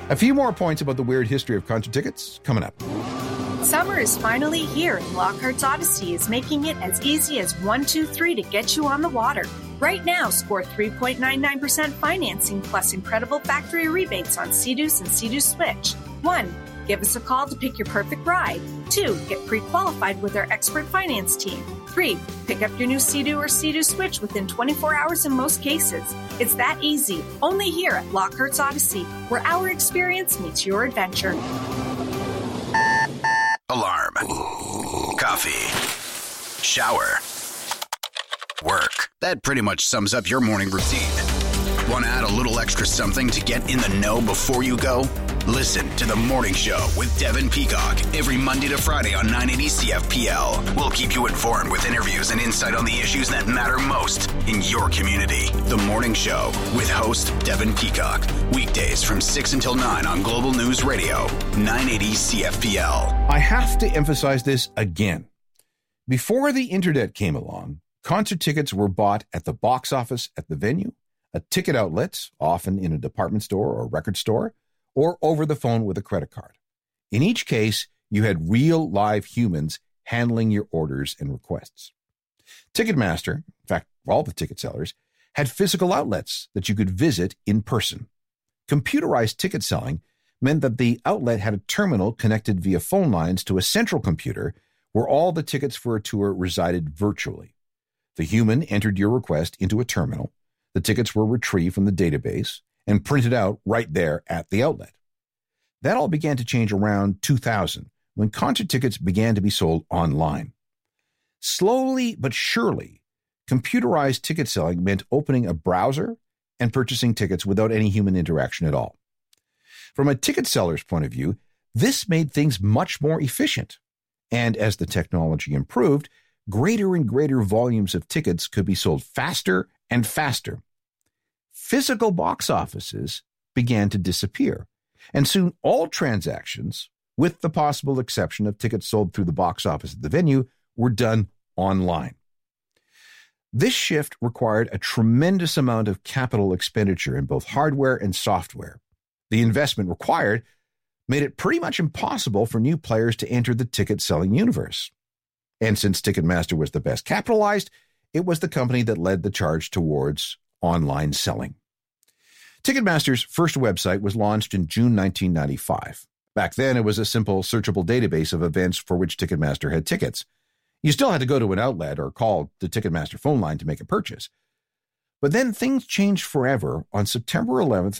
A few more points about the weird history of concert tickets coming up. Summer is finally here, and Lockhart's Odyssey is making it as easy as 1, 2, 3 to get you on the water. Right now, score 3.99% financing plus incredible factory rebates on Sea-Doos and Sea-Doo Switch. 1. Give us a call to pick your perfect ride. 2. Get pre-qualified with our expert finance team. 3. Pick up your new Sea-Doo or Sea-Doo Switch within 24 hours in most cases. It's that easy. Only here at Lockhart's Odyssey, where our experience meets your adventure. Alarm. Coffee. Shower. Work. That pretty much sums up your morning routine. Want to add a little extra something to get in the know before you go? Listen to The Morning Show with Devin Peacock every Monday to Friday on 980 CFPL. We'll keep you informed with interviews and insight on the issues that matter most in your community. The Morning Show with host Devin Peacock. Weekdays from 6 until 9 on Global News Radio, 980 CFPL. I have to emphasize this again. Before the internet came along, concert tickets were bought at the box office at the venue, a ticket outlet, often in a department store or record store, or over the phone with a credit card. In each case, you had real live humans handling your orders and requests. Ticketmaster, in fact, all the ticket sellers, had physical outlets that you could visit in person. Computerized ticket selling meant that the outlet had a terminal connected via phone lines to a central computer where all the tickets for a tour resided virtually. The human entered your request into a terminal. The tickets were retrieved from the database and printed out right there at the outlet. That all began to change around 2000, when concert tickets began to be sold online. Slowly but surely, computerized ticket selling meant opening a browser and purchasing tickets without any human interaction at all. From a ticket seller's point of view, this made things much more efficient. And as the technology improved, greater and greater volumes of tickets could be sold faster and faster. Physical box offices began to disappear, and soon all transactions, with the possible exception of tickets sold through the box office at the venue, were done online. This shift required a tremendous amount of capital expenditure in both hardware and software. The investment required made it pretty much impossible for new players to enter the ticket-selling universe. And since Ticketmaster was the best capitalized, it was the company that led the charge towards online selling. Ticketmaster's first website was launched in June 1995. Back then, it was a simple searchable database of events for which Ticketmaster had tickets. You still had to go to an outlet or call the Ticketmaster phone line to make a purchase. But then things changed forever on September 11th,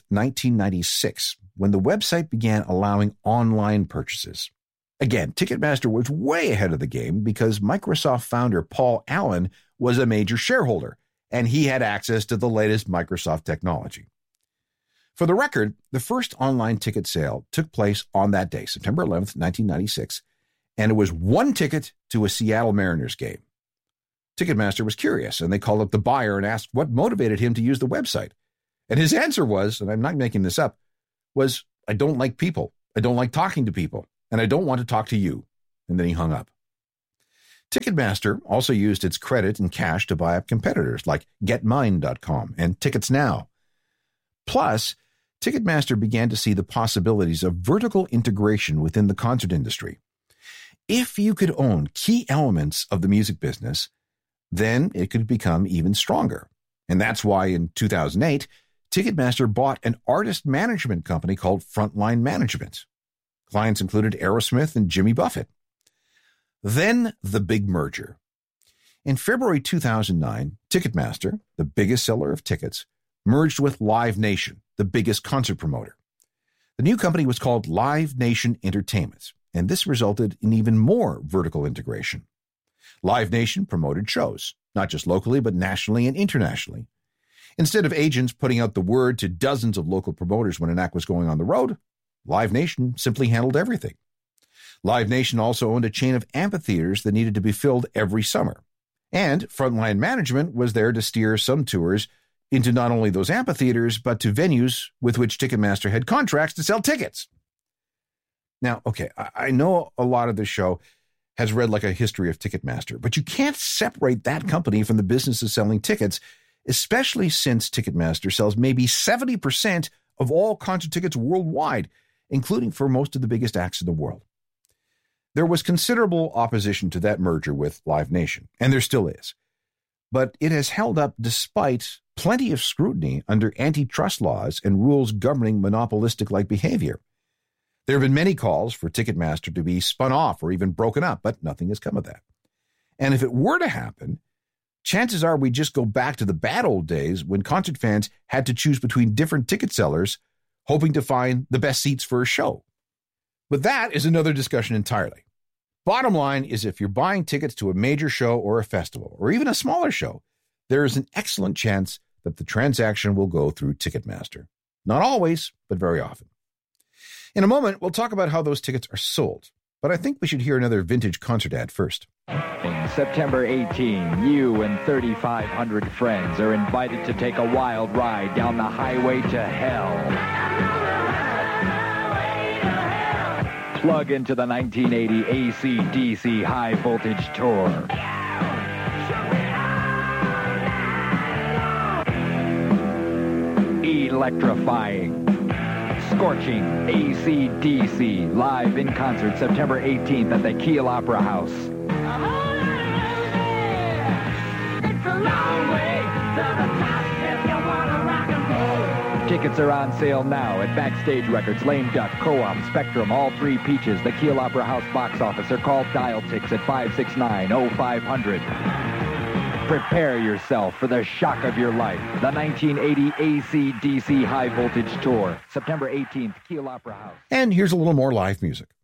1996, when the website began allowing online purchases. Again, Ticketmaster was way ahead of the game because Microsoft founder Paul Allen was a major shareholder, and he had access to the latest Microsoft technology. For the record, the first online ticket sale took place on that day, September 11th, 1996, and it was one ticket to a Seattle Mariners game. Ticketmaster was curious, and they called up the buyer and asked what motivated him to use the website. And his answer was, and I'm not making this up, was, I don't like people. I don't like talking to people, and I don't want to talk to you. And then he hung up. Ticketmaster also used its credit and cash to buy up competitors like GetMine.com and TicketsNow. Plus, Ticketmaster began to see the possibilities of vertical integration within the concert industry. If you could own key elements of the music business, then it could become even stronger. And that's why in 2008, Ticketmaster bought an artist management company called Frontline Management. Clients included Aerosmith and Jimmy Buffett. Then the big merger. In February 2009, Ticketmaster, the biggest seller of tickets, merged with Live Nation, the biggest concert promoter. The new company was called Live Nation Entertainment, and this resulted in even more vertical integration. Live Nation promoted shows, not just locally, but nationally and internationally. Instead of agents putting out the word to dozens of local promoters when an act was going on the road, Live Nation simply handled everything. Live Nation also owned a chain of amphitheaters that needed to be filled every summer. And Frontline Management was there to steer some tours into not only those amphitheaters, but to venues with which Ticketmaster had contracts to sell tickets. Now, okay, I know a lot of this show has read like a history of Ticketmaster, but you can't separate that company from the business of selling tickets, especially since Ticketmaster sells maybe 70% of all concert tickets worldwide, including for most of the biggest acts in the world. There was considerable opposition to that merger with Live Nation, and there still is. But it has held up despite plenty of scrutiny under antitrust laws and rules governing monopolistic-like behavior. There have been many calls for Ticketmaster to be spun off or even broken up, but nothing has come of that. And if it were to happen, chances are we just go back to the bad old days when concert fans had to choose between different ticket sellers, hoping to find the best seats for a show. But that is another discussion entirely. Bottom line is, if you're buying tickets to a major show or a festival, or even a smaller show, there is an excellent chance that the transaction will go through Ticketmaster. Not always, but very often. In a moment, we'll talk about how those tickets are sold, but I think we should hear another vintage concert ad first. September 18, you and 3,500 friends are invited to take a wild ride down the highway to hell. Plug into the 1980 AC/DC High Voltage Tour. Electrifying, scorching AC/DC live in concert September 18th at the Kiel Opera House. Tickets are on sale now at Backstage Records, Lame Duck, Co-op, Spectrum, All Three Peaches, the Kiel Opera House box office, or call Dial-Tix at 569-0500. Prepare yourself for the shock of your life. The 1980 AC/DC High Voltage Tour, September 18th, Kiel Opera House. And here's a little more live music.